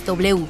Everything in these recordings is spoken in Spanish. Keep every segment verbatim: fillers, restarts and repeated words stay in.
W.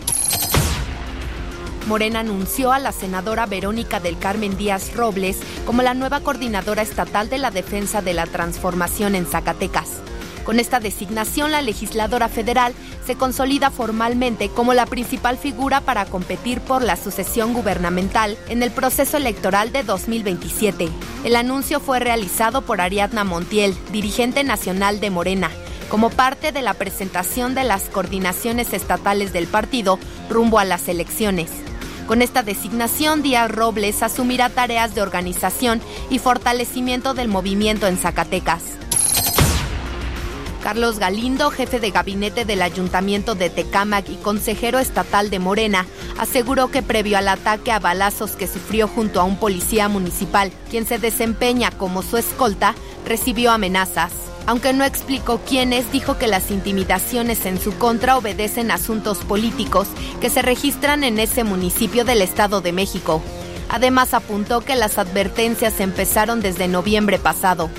Morena anunció a la senadora Verónica del Carmen Díaz Robles como la nueva coordinadora estatal de la defensa de la transformación en Zacatecas. Con esta designación, la legisladora federal se consolida formalmente como la principal figura para competir por la sucesión gubernamental en el proceso electoral de dos mil veintisiete. El anuncio fue realizado por Ariadna Montiel, dirigente nacional de Morena, como parte de la presentación de las coordinaciones estatales del partido rumbo a las elecciones. Con esta designación, Díaz Robles asumirá tareas de organización y fortalecimiento del movimiento en Zacatecas. Carlos Galindo, jefe de gabinete del Ayuntamiento de Tecámac y consejero estatal de Morena, aseguró que previo al ataque a balazos que sufrió junto a un policía municipal, quien se desempeña como su escolta, recibió amenazas. Aunque no explicó quiénes, dijo que las intimidaciones en su contra obedecen a asuntos políticos que se registran en ese municipio del Estado de México. Además, apuntó que las advertencias empezaron desde noviembre pasado.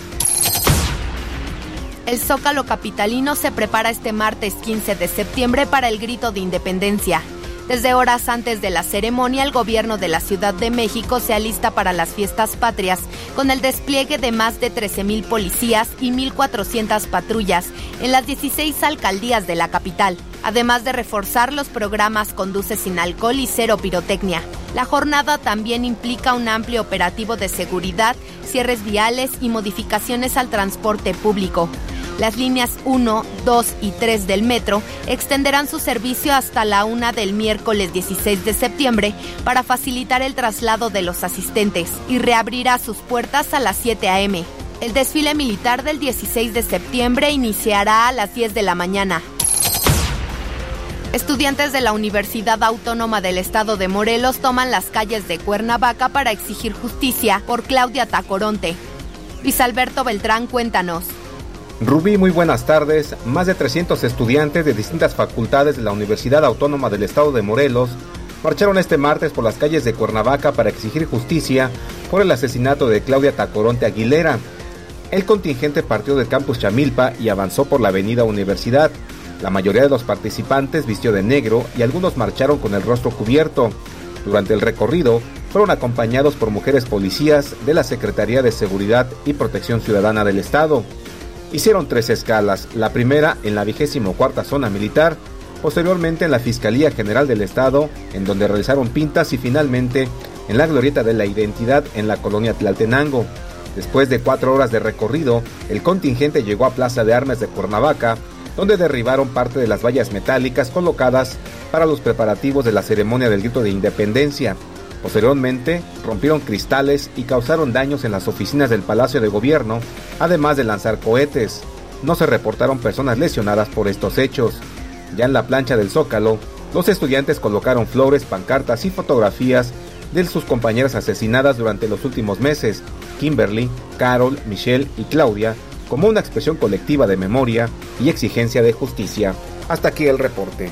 El Zócalo capitalino se prepara este martes quince de septiembre para el grito de independencia. Desde horas antes de la ceremonia, el gobierno de la Ciudad de México se alista para las fiestas patrias con el despliegue de más de trece mil policías y mil cuatrocientas patrullas en las dieciséis alcaldías de la capital, además de reforzar los programas Conduce sin alcohol y Cero pirotecnia. La jornada también implica un amplio operativo de seguridad, cierres viales y modificaciones al transporte público. Las líneas uno, dos y tres del metro extenderán su servicio hasta la una del miércoles dieciséis de septiembre para facilitar el traslado de los asistentes y reabrirá sus puertas a las siete a eme. El desfile militar del dieciséis de septiembre iniciará a las diez de la mañana. Estudiantes de la Universidad Autónoma del Estado de Morelos toman las calles de Cuernavaca para exigir justicia por Claudia Tacoronte. Luis Alberto Beltrán, cuéntanos. Rubí, muy buenas tardes. Más de trescientos estudiantes de distintas facultades de la Universidad Autónoma del Estado de Morelos marcharon este martes por las calles de Cuernavaca para exigir justicia por el asesinato de Claudia Tacoronte Aguilera. El contingente partió del campus Chamilpa y avanzó por la avenida Universidad. La mayoría de los participantes vistió de negro y algunos marcharon con el rostro cubierto. Durante el recorrido, fueron acompañados por mujeres policías de la Secretaría de Seguridad y Protección Ciudadana del Estado. Hicieron tres escalas, la primera en la vigésimo cuarta zona militar, posteriormente en la Fiscalía General del Estado, en donde realizaron pintas, y finalmente en la Glorieta de la Identidad en la colonia Tlaltenango. Después de cuatro horas de recorrido, el contingente llegó a Plaza de Armas de Cuernavaca, donde derribaron parte de las vallas metálicas colocadas para los preparativos de la ceremonia del grito de independencia. Posteriormente, rompieron cristales y causaron daños en las oficinas del Palacio de Gobierno, además de lanzar cohetes. No se reportaron personas lesionadas por estos hechos. Ya en la plancha del Zócalo, los estudiantes colocaron flores, pancartas y fotografías de sus compañeras asesinadas durante los últimos meses, Kimberly, Carol, Michelle y Claudia, como una expresión colectiva de memoria y exigencia de justicia. Hasta aquí el reporte.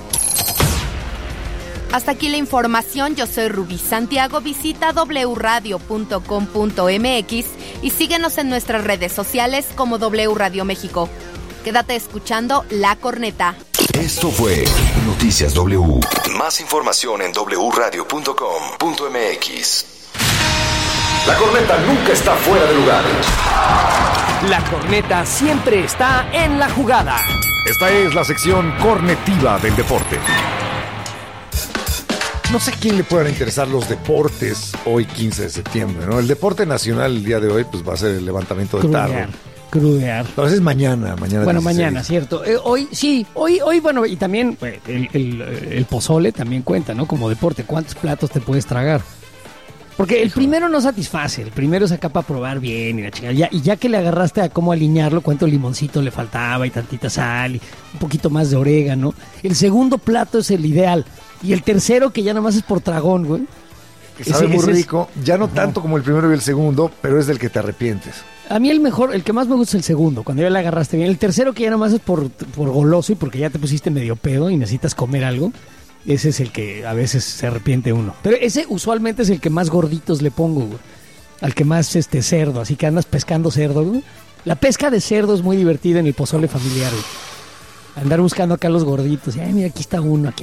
Hasta aquí la información. Yo soy Rubí Santiago. Visita doble u radio punto com punto eme equis y síguenos en nuestras redes sociales como W Radio México. Quédate escuchando La Corneta. Esto fue Noticias W. Más información en doble u radio punto com punto eme equis. La Corneta nunca está fuera de lugar. La Corneta siempre está en la jugada. Esta es la sección cornetiva del deporte. No sé a quién le puedan interesar los deportes hoy quince de septiembre, ¿no? El deporte nacional el día de hoy pues va a ser el levantamiento de Crudear, tarro. Crudear. Entonces es mañana, mañana. Bueno, dieciséis. mañana, cierto. Eh, hoy, sí, hoy, hoy, bueno, y también pues, el, el, el pozole también cuenta, ¿no? Como deporte, ¿cuántos platos te puedes tragar? Porque el primero no satisface, el primero es acá para probar bien y la chingada. Ya, y ya que le agarraste a cómo alinearlo, cuánto limoncito le faltaba y tantita sal y un poquito más de orégano. El segundo plato es el ideal. Y el tercero, que ya nomás es por tragón, güey. Que sabe Ese- muy ese es- rico, ya no Ajá. tanto como el primero y el segundo, pero es del que te arrepientes. A mí el mejor, el que más me gusta es el segundo, cuando ya le agarraste bien. El tercero, que ya nomás es por, por goloso y porque ya te pusiste medio pedo y necesitas comer algo. Ese es el que a veces se arrepiente uno. Pero ese usualmente es el que más gorditos le pongo, güey. Al que más este cerdo, así que andas pescando cerdo, güey. La pesca de cerdo es muy divertida en el pozole familiar, güey. Andar buscando acá los gorditos. Y, ay, mira, aquí está uno, aquí